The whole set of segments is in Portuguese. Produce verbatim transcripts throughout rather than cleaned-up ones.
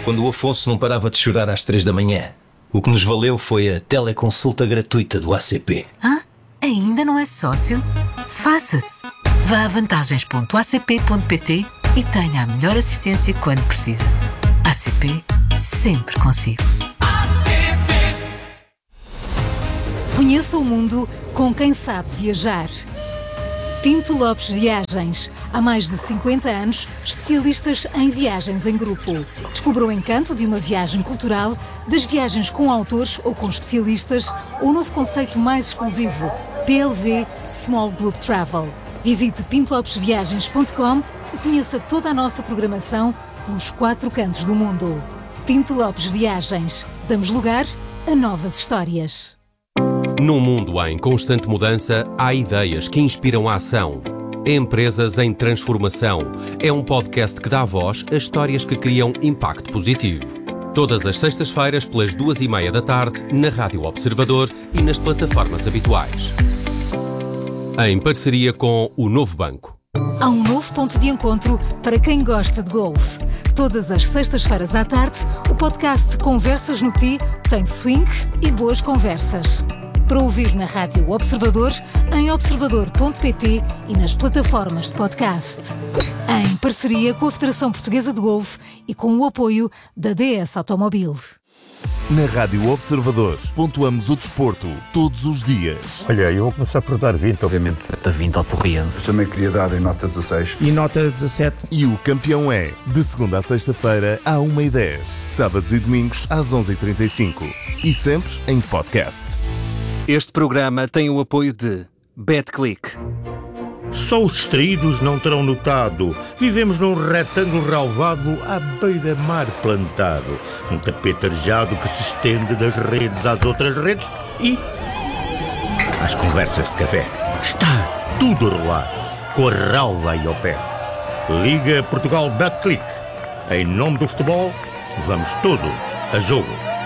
quando o Afonso não parava de chorar às três da manhã. O que nos valeu foi a teleconsulta gratuita do A C P. Ah, ainda não é sócio? Faça-se! Vá a vantagens ponto a c p ponto p t e tenha a melhor assistência quando precisa. A C P, sempre consigo. A C P. Conheça o mundo com quem sabe viajar. Pinto Lopes Viagens. Há mais de cinquenta anos, especialistas em viagens em grupo. Descubra o encanto de uma viagem cultural, das viagens com autores ou com especialistas, ou o novo conceito mais exclusivo, P L V Small Group Travel. Visite pinto lopes viagens ponto com e conheça toda a nossa programação pelos quatro cantos do mundo. Pinto Lopes Viagens. Damos lugar a novas histórias. Num mundo em constante mudança, há ideias que inspiram a ação. Empresas em Transformação é um podcast que dá voz a histórias que criam impacto positivo. Todas as sextas-feiras, pelas duas e meia da tarde, na Rádio Observador e nas plataformas habituais. Em parceria com o Novo Banco. Há um novo ponto de encontro para quem gosta de golfe. Todas as sextas-feiras à tarde, o podcast Conversas no Ti tem swing e boas conversas. Para ouvir na Rádio Observador, em observador ponto p t e nas plataformas de podcast. Em parceria com a Federação Portuguesa de Golfe e com o apoio da D S Automobil. Na Rádio Observador, pontuamos o desporto todos os dias. Olha, eu vou começar por dar vinte, obviamente, da vinte ao Porriense. Também queria dar em nota dezasseis. E nota dezassete. E o campeão é, de segunda a sexta-feira, à uma e dez. Sábados e domingos, às onze e trinta e cinco. E sempre em podcast. Este programa tem o apoio de BetClick. Só os distraídos não terão notado. Vivemos num retângulo relvado à beira-mar plantado. Um tapete arejado que se estende das redes às outras redes e às conversas de café. Está tudo a rolar, com a relva aí ao pé. Liga Portugal BetClick. Em nome do futebol, vamos todos a jogo.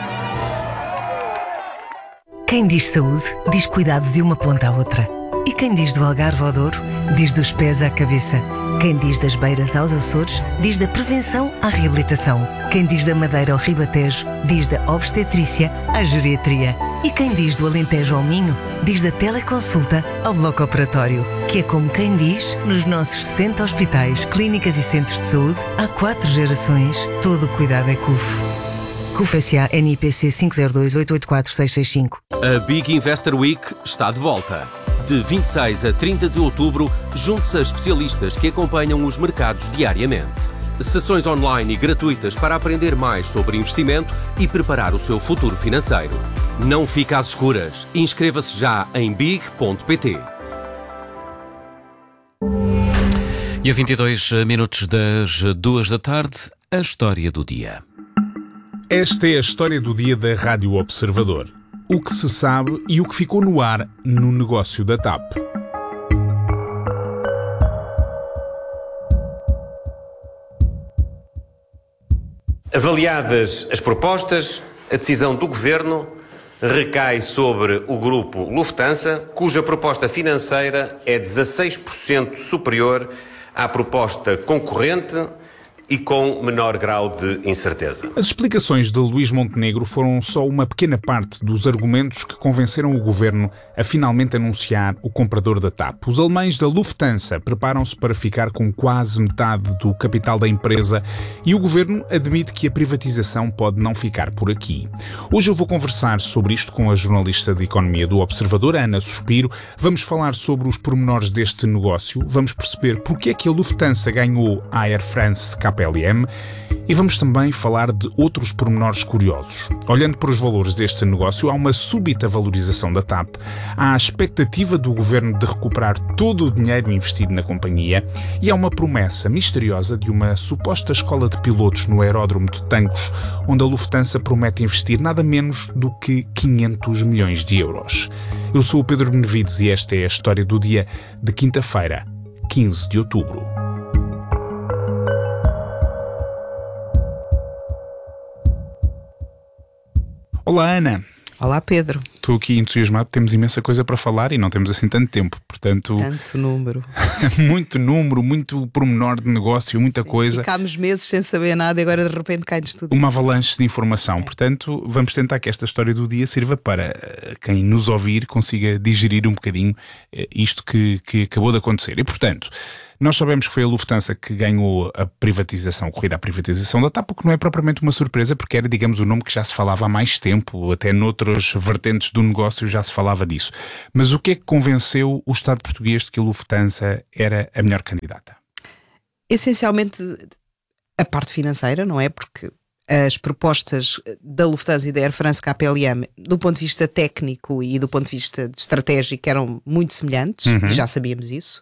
Quem diz saúde, diz cuidado de uma ponta à outra. E quem diz do Algarve ao Douro, diz dos pés à cabeça. Quem diz das beiras aos Açores, diz da prevenção à reabilitação. Quem diz da Madeira ao Ribatejo, diz da obstetrícia à geriatria. E quem diz do Alentejo ao Minho, diz da teleconsulta ao bloco operatório. Que é como quem diz, nos nossos sessenta hospitais, clínicas e centros de saúde, há quatro gerações, todo o cuidado é C U F. C U F S A N I P C cinco zero dois oito oito quatro seis seis cinco. A Big Investor Week está de volta. De vinte e seis a trinta de outubro, junte-se a especialistas que acompanham os mercados diariamente. Sessões online e gratuitas para aprender mais sobre investimento e preparar o seu futuro financeiro. Não fique às escuras. Inscreva-se já em big ponto p t. E a vinte e dois minutos das duas da tarde, a história do dia. Esta é a história do dia da Rádio Observador. O que se sabe e o que ficou no ar no negócio da T A P. Avaliadas as propostas, a decisão do Governo recai sobre o grupo Lufthansa, cuja proposta financeira é dezasseis por cento superior à proposta concorrente e com menor grau de incerteza. As explicações de Luís Montenegro foram só uma pequena parte dos argumentos que convenceram o governo a finalmente anunciar o comprador da T A P. Os alemães da Lufthansa preparam-se para ficar com quase metade do capital da empresa e o governo admite que a privatização pode não ficar por aqui. Hoje eu vou conversar sobre isto com a jornalista de economia do Observador, Ana Suspiro. Vamos falar sobre os pormenores deste negócio, vamos perceber porque é que a Lufthansa ganhou a Air France K L M e vamos também falar de outros pormenores curiosos. Olhando para os valores deste negócio, há uma súbita valorização da T A P, há a expectativa do governo de recuperar todo o dinheiro investido na companhia e há uma promessa misteriosa de uma suposta escola de pilotos no aeródromo de Tancos, onde a Lufthansa promete investir nada menos do que quinhentos milhões de euros. Eu sou o Pedro Benevides e esta é a história do dia de quinta-feira, quinze de outubro. Olá, Ana. Olá, Pedro. Estou aqui entusiasmado, temos imensa coisa para falar e não temos assim tanto tempo, portanto... Tanto número. muito número, muito pormenor de negócio, muita Sim, coisa. Ficámos meses sem saber nada e agora de repente cai-nos tudo. Uma avalanche de informação, é. Portanto vamos tentar que esta história do dia sirva para quem nos ouvir consiga digerir um bocadinho isto que, que acabou de acontecer. E portanto, nós sabemos que foi a Lufthansa que ganhou a privatização, a corrida à privatização da TAP, o que não é propriamente uma surpresa, porque era, digamos, o nome que já se falava há mais tempo, até noutras vertentes do negócio já se falava disso. Mas o que é que convenceu o Estado português de que a Lufthansa era a melhor candidata? Essencialmente a parte financeira, não é? Porque as propostas da Lufthansa e da Air France K P L M, do ponto de vista técnico e do ponto de vista estratégico, eram muito semelhantes, uhum. e já sabíamos isso.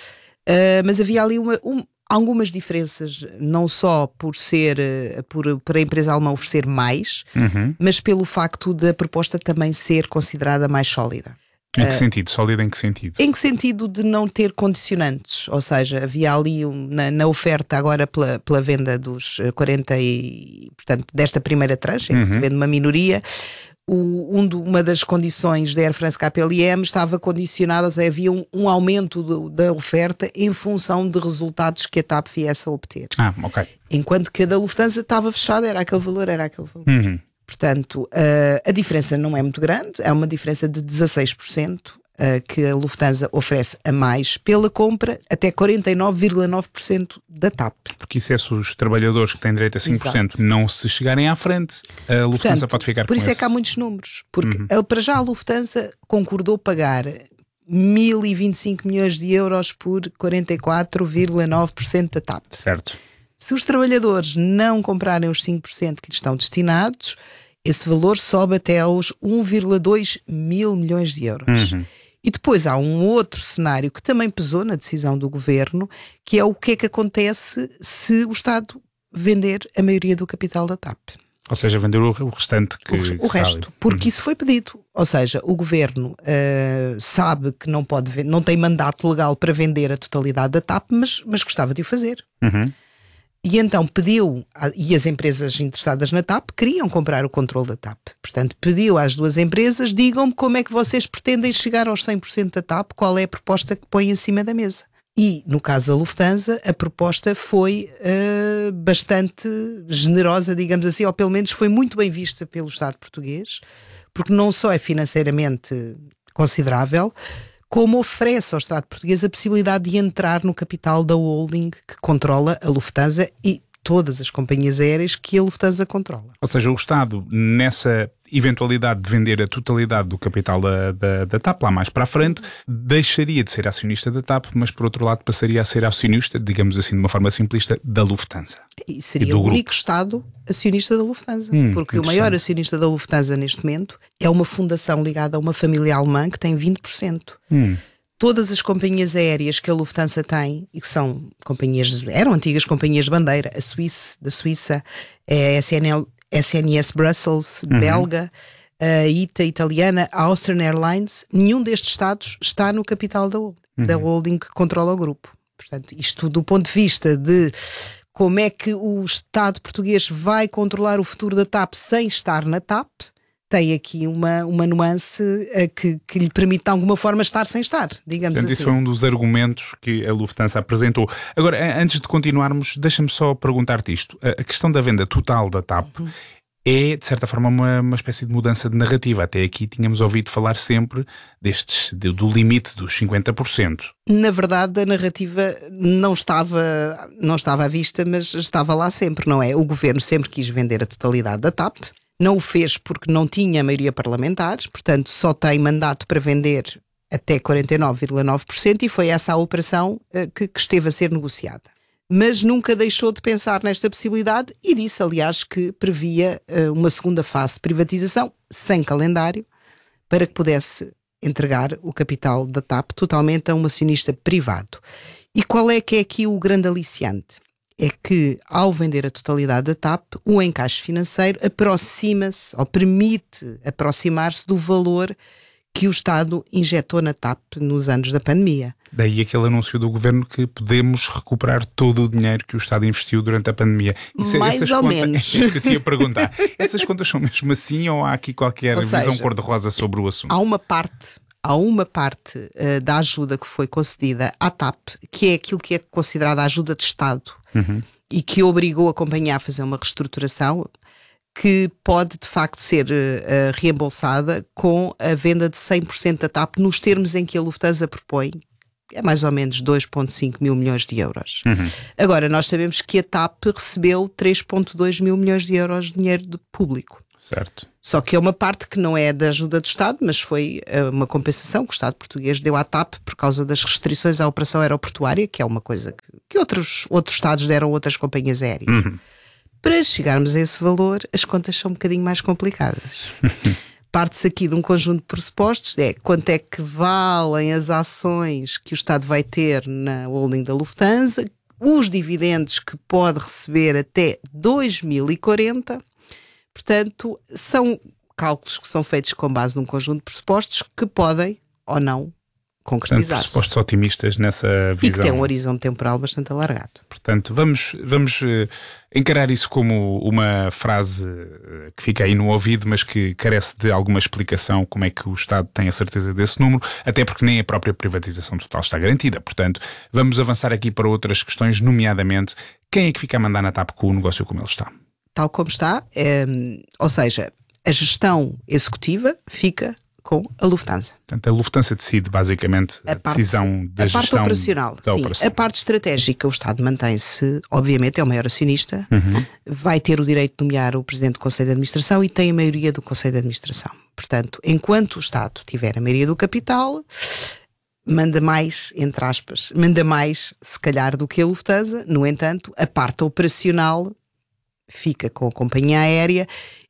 Uh, mas havia ali uma, um, algumas diferenças, não só por ser uh, por, por a empresa alemã oferecer mais, uhum. mas pelo facto da proposta também ser considerada mais sólida. Em que uh, sentido? Sólida em que sentido? Em que sentido de não ter condicionantes, ou seja, havia ali um, na, na oferta agora pela, pela venda dos quarenta e, portanto, desta primeira tranche, em que uhum. se vende uma minoria. O, um do, uma das condições da Air France K P L M estava condicionada, ou seja, havia um, um aumento do, da oferta em função de resultados que a TAP viesse a obter. Ah, ok. Enquanto que a da Lufthansa estava fechada, era aquele valor, era aquele valor. Uhum. Portanto, uh, a diferença não é muito grande, é uma diferença de dezasseis por cento uh, que a Lufthansa oferece a mais pela compra, até quarenta e nove vírgula nove por cento da TAP. Porque isso é se os trabalhadores que têm direito a cinco por cento Exato. Não se chegarem à frente, a Lufthansa Portanto, pode ficar com por isso esse. é que há muitos números, porque uhum. para já a Lufthansa concordou pagar mil e vinte e cinco milhões de euros por quarenta e quatro vírgula nove por cento da TAP. Certo. Se os trabalhadores não comprarem os cinco por cento que lhes estão destinados, esse valor sobe até aos um vírgula dois mil milhões de euros. Uhum. E depois há um outro cenário que também pesou na decisão do governo, que é o que é que acontece se o Estado vender a maioria do capital da TAP. Ou seja, vender o restante que... O, o resto, porque uhum. isso foi pedido. Ou seja, o governo uh, sabe que não pode, não tem mandato legal para vender a totalidade da TAP, mas, mas gostava de o fazer. Uhum. E então pediu, e as empresas interessadas na TAP queriam comprar o controle da TAP. Portanto, pediu às duas empresas, digam-me como é que vocês pretendem chegar aos cem por cento da TAP, qual é a proposta que põem em cima da mesa. E, no caso da Lufthansa, a proposta foi uh, bastante generosa, digamos assim, ou pelo menos foi muito bem vista pelo Estado português, porque não só é financeiramente considerável, como oferece ao Estado português a possibilidade de entrar no capital da holding que controla a Lufthansa e todas as companhias aéreas que a Lufthansa controla. Ou seja, o Estado, nessa eventualidade de vender a totalidade do capital da, da, da TAP lá mais para a frente, deixaria de ser acionista da TAP, mas por outro lado passaria a ser acionista, digamos assim de uma forma simplista, da Lufthansa. E seria e o único grupo. Estado acionista da Lufthansa, hum, porque o maior acionista da Lufthansa neste momento é uma fundação ligada a uma família alemã que tem vinte por cento. Hum. Todas as companhias aéreas que a Lufthansa tem, e que são companhias, eram antigas companhias de bandeira, a Swiss, da Suíça, a S N L, S N S Brussels, uhum. belga, a I T A italiana, a Austrian Airlines, nenhum destes estados está no capital da holding, uhum. da holding que controla o grupo. Portanto, isto do ponto de vista de como é que o Estado português vai controlar o futuro da TAP sem estar na TAP, tem aqui uma, uma nuance uh, que, que lhe permite de alguma forma estar sem estar, digamos Portanto, assim. Isso foi um dos argumentos que a Lufthansa apresentou. Agora, antes de continuarmos, deixa-me só perguntar-te isto. A questão da venda total da TAP uhum. é, de certa forma, uma, uma espécie de mudança de narrativa. Até aqui tínhamos ouvido falar sempre destes, do, do limite dos cinquenta por cento. Na verdade, a narrativa não estava, não estava à vista, mas estava lá sempre, não é? O governo sempre quis vender a totalidade da TAP. Não o fez porque não tinha maioria parlamentar, portanto só tem mandato para vender até quarenta e nove vírgula nove por cento e foi essa a operação uh, que, que esteve a ser negociada. Mas nunca deixou de pensar nesta possibilidade e disse, aliás, que previa uh, uma segunda fase de privatização sem calendário para que pudesse entregar o capital da TAP totalmente a um acionista privado. E qual é que é aqui o grande aliciante? É que, ao vender a totalidade da TAP, o encaixe financeiro aproxima-se, ou permite aproximar-se do valor que o Estado injetou na TAP nos anos da pandemia. Daí aquele anúncio do Governo que podemos recuperar todo o dinheiro que o Estado investiu durante a pandemia. Isso, Mais ou contas, menos. É isso que eu te ia perguntar. Essas contas são mesmo assim ou há aqui qualquer Ou visão seja, cor-de-rosa sobre o assunto? Há uma parte, há uma parte uh, da ajuda que foi concedida à TAP, que é aquilo que é considerada a ajuda de Estado, uhum. e que obrigou a companhia a fazer uma reestruturação, que pode de facto ser uh, reembolsada com a venda de cem por cento da TAP nos termos em que a Lufthansa propõe, é mais ou menos dois vírgula cinco mil milhões de euros. Uhum. Agora, nós sabemos que a TAP recebeu três vírgula dois mil milhões de euros de dinheiro de público. Certo. Só que é uma parte que não é da ajuda do Estado, mas foi uh, uma compensação que o Estado português deu à TAP por causa das restrições à operação aeroportuária, que é uma coisa que, que outros, outros Estados deram a outras companhias aéreas. Uhum. Para chegarmos a esse valor, as contas são um bocadinho mais complicadas. Parte-se aqui de um conjunto de pressupostos, é quanto é que valem as ações que o Estado vai ter na holding da Lufthansa, os dividendos que pode receber até dois mil e quarenta. Portanto, são cálculos que são feitos com base num conjunto de pressupostos que podem ou não concretizar-se. Pressupostos otimistas nessa visão. E que tem um horizonte temporal bastante alargado. Portanto, vamos, vamos uh, encarar isso como uma frase uh, que fica aí no ouvido, mas que carece de alguma explicação, como é que o Estado tem a certeza desse número, até porque nem a própria privatização total está garantida. Portanto, vamos avançar aqui para outras questões, nomeadamente, quem é que fica a mandar na TAP com o negócio como ele está? Tal como está, é, ou seja, a gestão executiva fica com a Lufthansa. Portanto, a Lufthansa decide basicamente a, a parte, decisão da a gestão parte operacional, da sim. operação. A parte estratégica, o Estado mantém-se, obviamente é o maior acionista, uhum. vai ter o direito de nomear o Presidente do Conselho de Administração e tem a maioria do Conselho de Administração. Portanto, enquanto o Estado tiver a maioria do capital, manda mais, entre aspas, manda mais, se calhar, do que a Lufthansa. No entanto, a parte operacional fica com a companhia aérea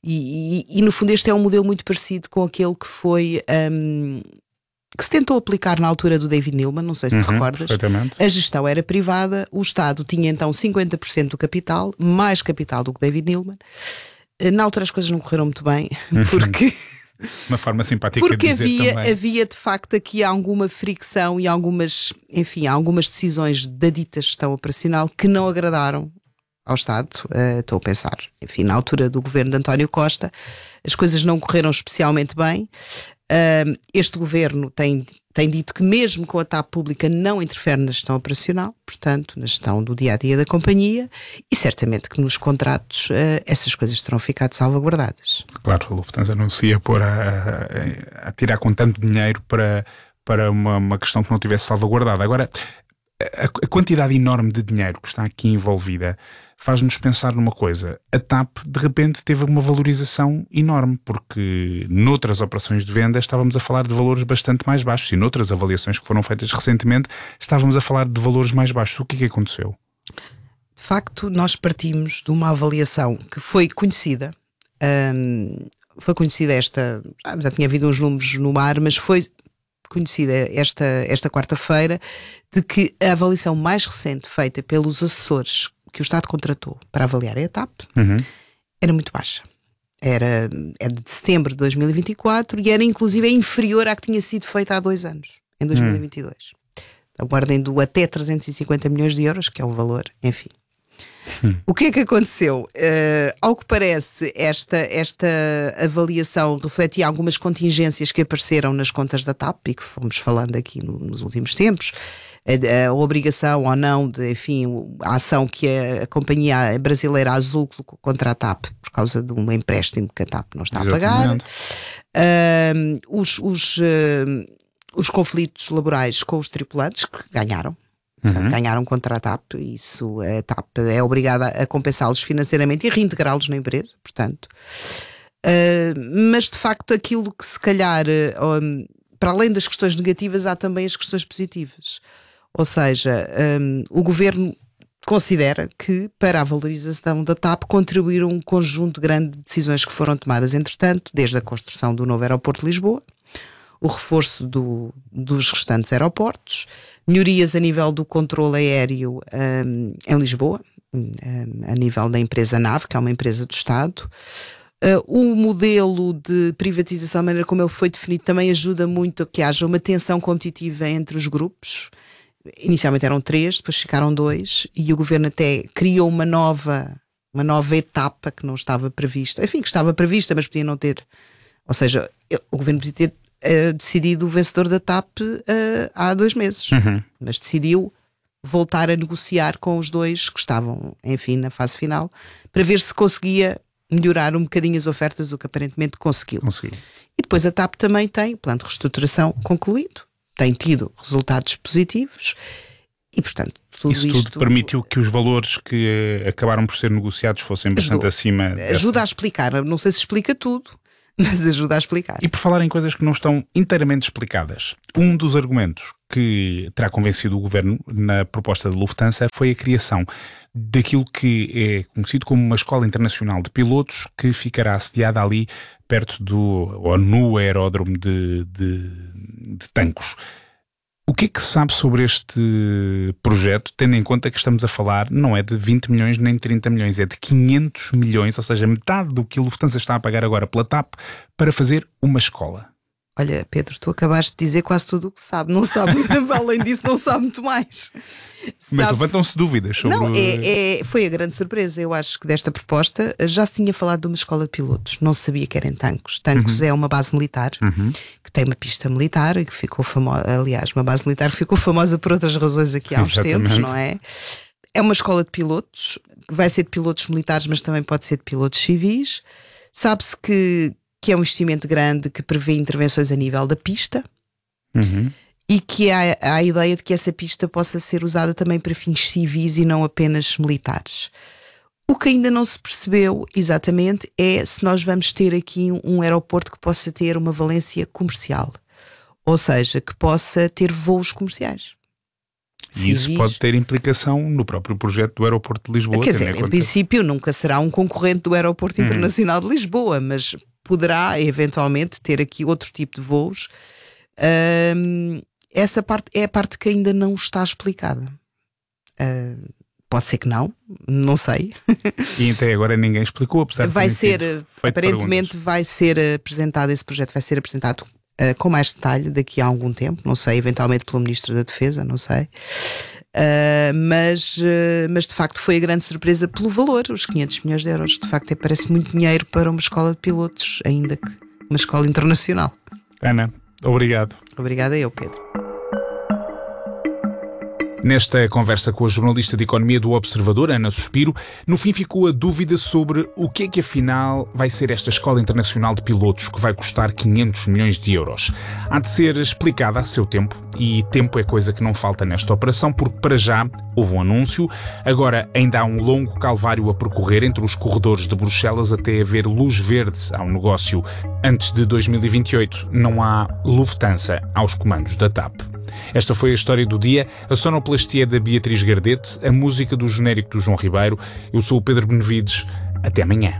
e, e, e no fundo este é um modelo muito parecido com aquele que foi um, que se tentou aplicar na altura do David Neeleman, não sei se te uhum, recordas. A gestão era privada, o Estado tinha então cinquenta por cento do capital, mais capital do que David Neeleman. Na altura as coisas não correram muito bem, porque... Uma forma simpática Porque de dizer havia, também. havia de facto aqui alguma fricção e algumas, enfim, algumas decisões da dita gestão operacional que não agradaram ao Estado. Uh, estou a pensar, enfim, na altura do governo de António Costa, as coisas não correram especialmente bem. Uh, este governo tem, tem dito que mesmo com a TAP pública não interfere na gestão operacional, portanto, na gestão do dia-a-dia da companhia, e certamente que nos contratos uh, essas coisas terão ficado salvaguardadas. Claro, a Lufthansa não se ia pôr a, a, a tirar com tanto dinheiro para, para uma, uma questão que não tivesse salvaguardada. Agora, a, a quantidade enorme de dinheiro que está aqui envolvida faz-nos pensar numa coisa. A TAP, de repente, teve uma valorização enorme, porque noutras operações de venda estávamos a falar de valores bastante mais baixos e noutras avaliações que foram feitas recentemente estávamos a falar de valores mais baixos. O que é que aconteceu? De facto, nós partimos de uma avaliação que foi conhecida, hum, foi conhecida esta, já tinha havido uns números no mar, mas foi conhecida esta, esta quarta-feira, de que a avaliação mais recente feita pelos assessores que o Estado contratou para avaliar a TAP uhum. era muito baixa. Era, era de setembro de dois mil e vinte e quatro e era inclusive inferior à que tinha sido feita há dois anos, em dois mil e vinte e dois. Hum. A ordem do até trezentos e cinquenta milhões de euros, que é o valor, enfim. Hum. O que é que aconteceu? Uh, ao que parece, esta, esta avaliação refletia algumas contingências que apareceram nas contas da TAP e que fomos falando aqui no, nos últimos tempos. A, a obrigação ou não de, enfim, a ação que a, a companhia brasileira Azul colocou contra a TAP por causa de um empréstimo que a TAP não está Exatamente. a pagar. Uh, os, os, uh, os conflitos laborais com os tripulantes que ganharam. Uhum. Ganharam contra a TAP, isso a TAP é obrigada a compensá-los financeiramente e reintegrá-los na empresa, portanto. Uh, mas de facto aquilo que se calhar, um, para além das questões negativas, há também as questões positivas. Ou seja, um, o governo considera que para a valorização da TAP contribuíram um conjunto grande de decisões que foram tomadas, entretanto, desde a construção do novo aeroporto de Lisboa, o reforço do, dos restantes aeroportos, melhorias a nível do controle aéreo um, em Lisboa, um, a nível da empresa NAV, que é uma empresa do Estado, Uh, o modelo de privatização, a maneira como ele foi definido, também ajuda muito a que haja uma tensão competitiva entre os grupos. Inicialmente eram três, depois ficaram dois, e o governo até criou uma nova, uma nova etapa que não estava prevista. Enfim, que estava prevista, mas podia não ter. Ou seja, o governo podia ter uh, decidido o vencedor da T A P uh, há dois meses, uhum. mas decidiu voltar a negociar com os dois que estavam, enfim, na fase final, para ver se conseguia melhorar um bocadinho as ofertas, o que aparentemente conseguiu. conseguiu. E depois a T A P também tem o plano de reestruturação concluído, tem tido resultados positivos e, portanto, tudo Isso isto... tudo permitiu que os valores que acabaram por ser negociados fossem bastante Ajudou. acima... Ajuda dessa... a explicar, não sei se explica tudo, mas ajuda a explicar. E por falar em coisas que não estão inteiramente explicadas, um dos argumentos que terá convencido o governo na proposta da Lufthansa foi a criação daquilo que é conhecido como uma escola internacional de pilotos que ficará assediada ali perto do, ou no aeródromo de, de, de Tancos. O que é que se sabe sobre este projeto, tendo em conta que estamos a falar não é de vinte milhões nem de trinta milhões, é de quinhentos milhões, ou seja, metade do que a Lufthansa está a pagar agora pela T A P para fazer uma escola? Olha, Pedro, tu acabaste de dizer quase tudo o que sabe. Não sabe, além disso, não sabe muito mais. Mas levantam-se dúvidas sobre... Não, é, é, foi a grande surpresa. Eu acho que desta proposta já se tinha falado de uma escola de pilotos. Não se sabia que era em Tancos. Tancos uhum. é uma base militar, uhum. que tem uma pista militar, que ficou famosa, aliás, uma base militar que ficou famosa por outras razões aqui há uns Exatamente. tempos, não é? É uma escola de pilotos, que vai ser de pilotos militares, mas também pode ser de pilotos civis. Sabe-se que que é um investimento grande que prevê intervenções a nível da pista uhum. e que há, há a ideia de que essa pista possa ser usada também para fins civis e não apenas militares. O que ainda não se percebeu exatamente é se nós vamos ter aqui um aeroporto que possa ter uma valência comercial, ou seja, que possa ter voos comerciais. E isso civis. Pode ter implicação no próprio projeto do aeroporto de Lisboa. Quer dizer, em conta... princípio nunca será um concorrente do aeroporto uhum. internacional de Lisboa, mas poderá eventualmente ter aqui outro tipo de voos. Um, essa parte é a parte que ainda não está explicada. Uh, pode ser que não, não sei. E até agora ninguém explicou, apesar de vai ser, aparentemente perguntas. vai ser apresentado, esse projeto vai ser apresentado uh, com mais detalhe daqui a algum tempo, não sei, eventualmente pelo Ministro da Defesa, não sei. Uh, mas, uh, mas de facto foi a grande surpresa pelo valor, os quinhentos milhões de euros. De facto, é, parece muito dinheiro para uma escola de pilotos, ainda que uma escola internacional. Ana, obrigado. Obrigada eu, Pedro. Nesta conversa com a jornalista de Economia do Observador, Ana Suspiro, no fim ficou a dúvida sobre o que é que afinal vai ser esta Escola Internacional de Pilotos que vai custar quinhentos milhões de euros. Há de ser explicada a seu tempo, e tempo é coisa que não falta nesta operação, porque para já houve um anúncio, agora ainda há um longo calvário a percorrer entre os corredores de Bruxelas até haver luz verde ao negócio. Antes de dois mil e vinte e oito não há Lufthansa aos comandos da T A P. Esta foi a história do dia, a sonoplastia da Beatriz Gardete, a música do genérico do João Ribeiro. Eu sou o Pedro Benevides. Até amanhã.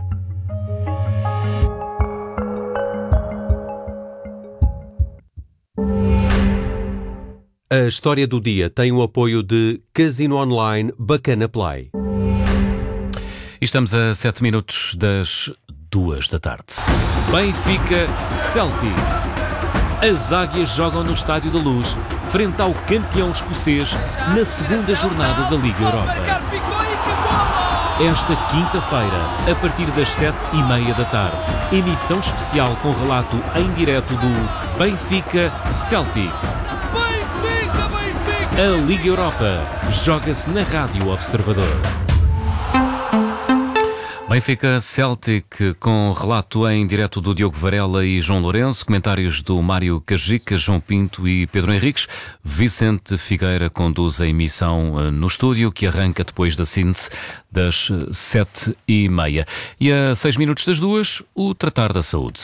A história do dia tem o apoio de Casino Online Bacana Play. Estamos a sete minutos das duas da tarde. Benfica Celtic. As Águias jogam no Estádio da Luz, frente ao campeão escocês, na segunda jornada da Liga Europa. Esta quinta-feira, a partir das sete e meia da tarde, emissão especial com relato em direto do Benfica Celtic. Benfica, Benfica! A Liga Europa joga-se na Rádio Observador. Benfica Celtic, com relato em direto do Diogo Varela e João Lourenço, comentários do Mário Cajica, João Pinto e Pedro Henriques. Vicente Figueira conduz a emissão no estúdio, que arranca depois da síntese das sete e meia. E a seis minutos das duas, o Tratar da Saúde.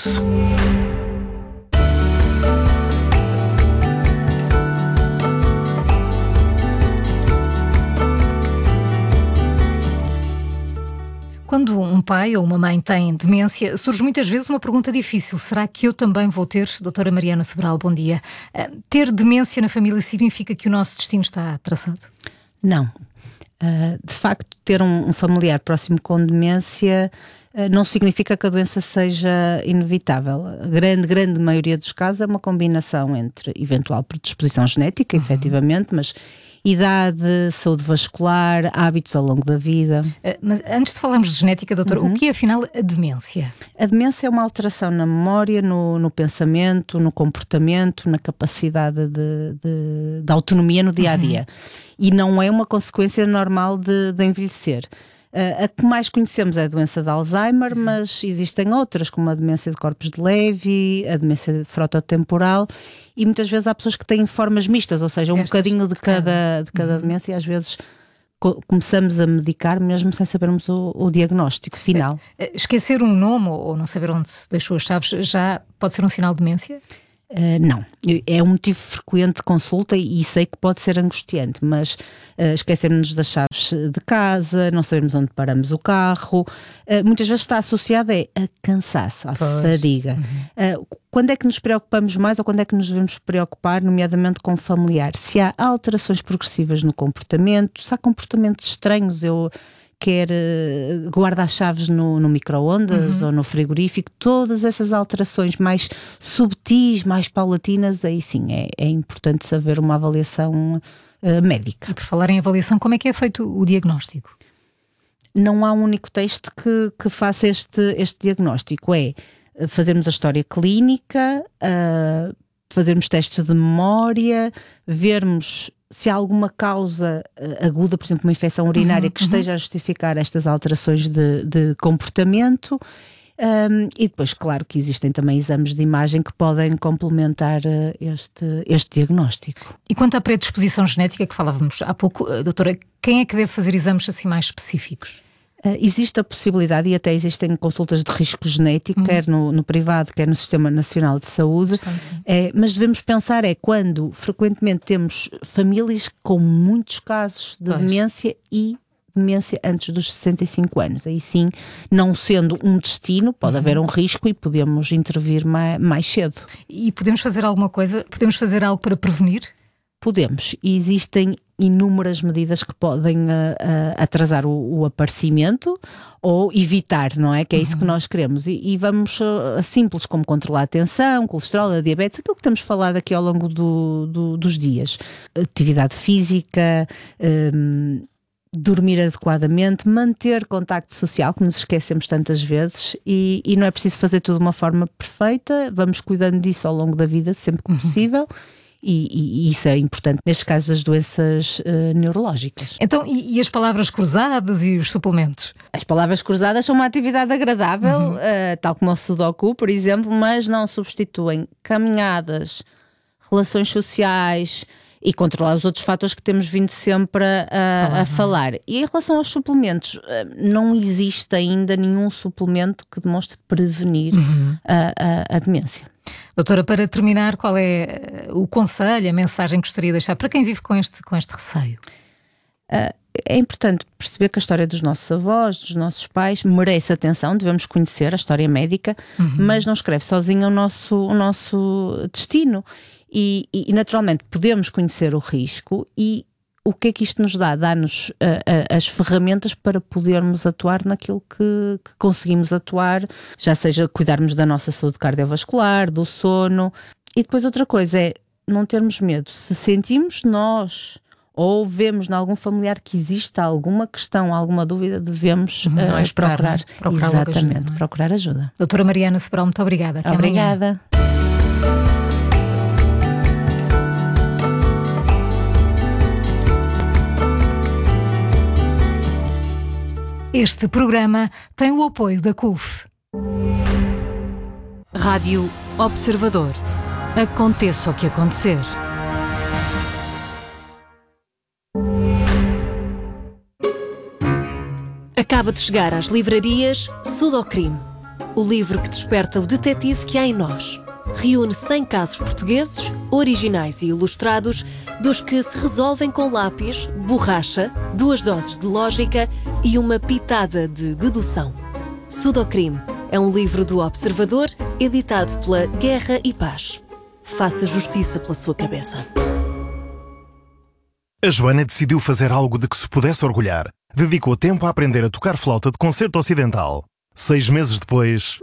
Quando um pai ou uma mãe tem demência, surge muitas vezes uma pergunta difícil. Será que eu também vou ter? Doutora Mariana Sobral, bom dia. Uh, ter demência na família significa que o nosso destino está traçado? Não. Uh, de facto, ter um, um familiar próximo com demência uh, não significa que a doença seja inevitável. A grande, grande maioria dos casos é uma combinação entre eventual predisposição genética, uhum. efetivamente, mas idade, saúde vascular, hábitos ao longo da vida. Uh, mas antes de falarmos de genética, doutora, uhum. o que é afinal a demência? A demência é uma alteração na memória, no, no pensamento, no comportamento, na capacidade de, de, de autonomia no dia-a-dia. Uhum. E não é uma consequência normal de, de envelhecer. Uh, a que mais conhecemos é a doença de Alzheimer, Sim. mas existem outras, como a demência de corpos de Levy, a demência frontotemporal, e muitas vezes há pessoas que têm formas mistas, ou seja, um Estas bocadinho de cada, de cada uhum. demência, e às vezes co- começamos a medicar mesmo sem sabermos o, o diagnóstico final. Esquecer um nome ou não saber onde deixou as chaves já pode ser um sinal de demência? Uh, não, é um motivo frequente de consulta e, e sei que pode ser angustiante, mas uh, esquecermos das chaves de casa, não sabemos onde paramos o carro, uh, muitas vezes está associado é a cansaço, à pois. fadiga. Uhum. Uh, quando é que nos preocupamos mais ou quando é que nos devemos preocupar, nomeadamente com o familiar? Se há alterações progressivas no comportamento, se há comportamentos estranhos, eu... quer uh, guarda-chaves no, no micro-ondas uhum. ou no frigorífico, todas essas alterações mais subtis, mais paulatinas, aí sim é, é importante saber uma avaliação uh, médica. E por falar em avaliação, como é que é feito o diagnóstico? Não há um único teste que, que faça este, este diagnóstico, é fazermos a história clínica, uh, fazermos testes de memória, vermos se há alguma causa uh, aguda, por exemplo, uma infecção urinária uhum, que esteja uhum. a justificar estas alterações de, de comportamento. Um, e depois, claro, que existem também exames de imagem que podem complementar uh, este, este diagnóstico. E quanto à predisposição genética que falávamos há pouco, uh, doutora, quem é que deve fazer exames assim mais específicos? Uh, existe a possibilidade, e até existem consultas de risco genético, uhum. quer no, no privado, quer no Sistema Nacional de Saúde, é, mas devemos pensar é quando frequentemente temos famílias com muitos casos de pois. demência e demência antes dos sessenta e cinco anos. Aí sim, não sendo um destino, pode uhum. haver um risco e podemos intervir mais, mais cedo. E podemos fazer alguma coisa? Podemos fazer algo para prevenir? Podemos, e existem inúmeras medidas que podem uh, uh, atrasar o, o aparecimento ou evitar, não é? Que é isso uhum. que nós queremos. E, e vamos uh, a simples como controlar a tensão, colesterol, a diabetes, aquilo que temos falado aqui ao longo do, do, dos dias. Atividade física, um, dormir adequadamente, manter contacto social, que nos esquecemos tantas vezes, e, e não é preciso fazer tudo de uma forma perfeita, vamos cuidando disso ao longo da vida, sempre que possível. Uhum. E, e, e isso é importante nestes casos das doenças uh, neurológicas. Então, e, e as palavras cruzadas e os suplementos? As palavras cruzadas são uma atividade agradável, uhum. uh, tal como o Sudoku, por exemplo, mas não substituem caminhadas, relações sociais e controlar os outros fatores que temos vindo sempre a, a, a falar. E em relação aos suplementos, não existe ainda nenhum suplemento que demonstre prevenir uhum. a, a, a demência. Doutora, para terminar, qual é o conselho, a mensagem que gostaria de deixar para quem vive com este, com este receio? Uh, é importante perceber que a história dos nossos avós, dos nossos pais, merece atenção, devemos conhecer a história médica, uhum. mas não escreve sozinho o nosso, o nosso destino. E, e, e naturalmente podemos conhecer o risco e o que é que isto nos dá? Dá-nos uh, uh, as ferramentas para podermos atuar naquilo que, que conseguimos atuar, já seja cuidarmos da nossa saúde cardiovascular, do sono. E depois outra coisa é não termos medo. Se sentimos nós ou vemos em algum familiar que exista alguma questão, alguma dúvida, devemos não uh, é esperar, procurar, né? procurar exatamente, ajuda, é? procurar ajuda. Doutora Mariana Sobral, muito obrigada. Até obrigada. Amanhã. Este programa tem o apoio da C U F. Rádio Observador. Aconteça o que acontecer. Acaba de chegar às livrarias Sudocrime, o livro que desperta o detetive que há em nós. Reúne cem casos portugueses, originais e ilustrados, dos que se resolvem com lápis, borracha, duas doses de lógica e uma pitada de dedução. Sudocrime é um livro do Observador, editado pela Guerra e Paz. Faça justiça pela sua cabeça. A Joana decidiu fazer algo de que se pudesse orgulhar. Dedicou tempo a aprender a tocar flauta de concerto ocidental. Seis meses depois...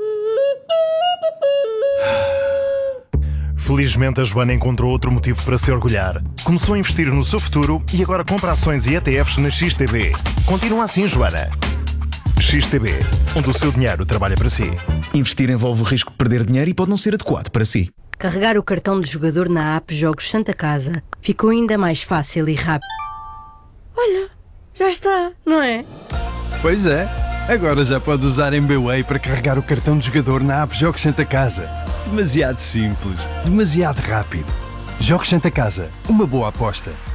Felizmente, a Joana encontrou outro motivo para se orgulhar. Começou a investir no seu futuro e agora compra ações e E T Fs na X T B. Continua assim, Joana. X T B, onde o seu dinheiro trabalha para si. Investir envolve o risco de perder dinheiro e pode não ser adequado para si. Carregar o cartão de jogador na app Jogos Santa Casa ficou ainda mais fácil e rápido. Olha, já está, não é? Pois é, agora já pode usar M B W A Y para carregar o cartão de jogador na app Jogos Santa Casa. Demasiado simples, demasiado rápido. Jogos Santa Casa, uma boa aposta.